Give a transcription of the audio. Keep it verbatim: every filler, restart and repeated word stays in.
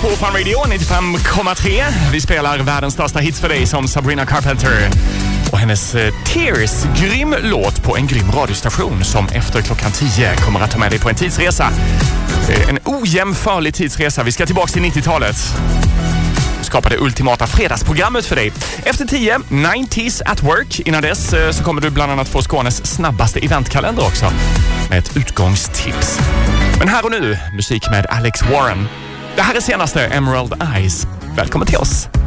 på Fun Radio nittiofem komma tre. Vi spelar världens största hits för dig som Sabrina Carpenter och hennes eh, Tears, grym låt på en grym radiostation som efter klockan tio kommer att ta med dig på en tidsresa. Eh, en ojämförlig tidsresa. Vi ska tillbaka till nittiotalet. Skapa det ultimata fredagsprogrammet för dig. Efter tio, nittio at work. Innan dess eh, så kommer du bland annat få Skånes snabbaste eventkalender också med ett utgångstips. Men här och nu, musik med Alex Warren. Det här är senaste Emerald Eyes. Välkommen till oss.